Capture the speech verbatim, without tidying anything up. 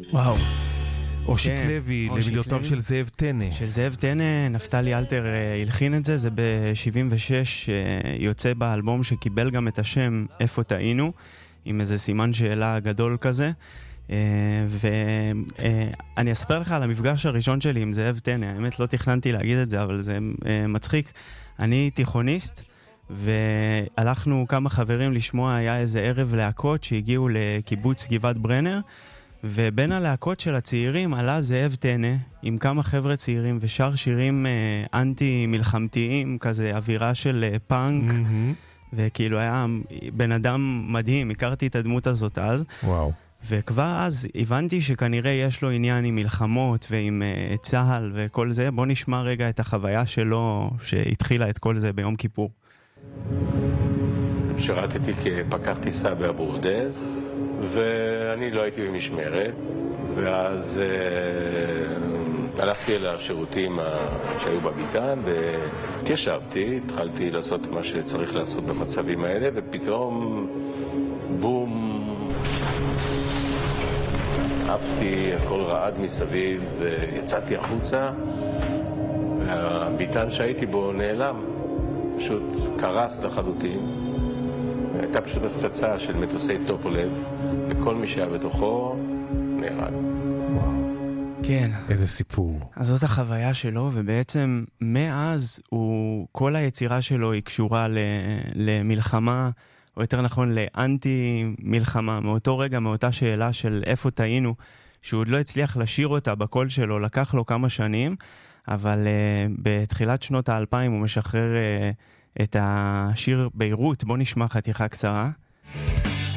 וואו. אושיק לוי, למילותיו של זאב טנא. של זאב טנא, נפתלי אלתר הלחין את זה, זה ב-שבעים ושש יוצא באלבום שקיבל גם את השם איפה טעינו, עם איזה סימן שאלה גדול כזה. ואני אספר לך על המפגש הראשון שלי עם זאב טנא, האמת לא תכננתי להגיד את זה, אבל זה מצחיק. אני תיכוניסט, והלכנו כמה חברים לשמוע, היה איזה ערב להקות שהגיעו לקיבוץ גבעת ברנר, ובין הלהקות של הצעירים עלה זאב טנא עם כמה חבר'ה צעירים ושר שירים אה, אנטי מלחמתיים, כזה אווירה של אה, פאנק, mm-hmm. וכאילו היה בן אדם מדהים, הכרתי את הדמות הזאת אז. וואו. וכבר אז הבנתי שכנראה יש לו עניין עם מלחמות ועם אה, צהל וכל זה. בוא נשמע רגע את החוויה שלו שהתחילה את כל זה ביום כיפור. שירתתי כפקח טיסה באבורדז, ואני לא הייתי במשמרת, ואז אה, הלכתי אל השירותים שהיו בביתן, והתיישבתי, התחלתי לעשות מה שצריך לעשות במצבים האלה, ופתאום בום, עפתי, הכל רעד מסביב, ויצאתי החוצה, והביתן שהייתי בו נעלם, פשוט קרס לחלוטין. הייתה פשוט הצצה של מטוסי טופולב, וכל מי שהיה בתוכו נהרג. וואו. כן. איזה סיפור. אז זאת החוויה שלו, ובעצם מאז הוא, כל היצירה שלו היא קשורה ל, למלחמה, או יותר נכון לאנטי מלחמה. מאותו רגע, מאותה שאלה של איפה טעינו, שהוא עוד לא הצליח לשיר אותה בקול שלו, לקח לו כמה שנים, אבל uh, בתחילת שנות האלפיים הוא משחרר... Uh, את השיר ביירות. בוא נשמע חתיכה קצרה.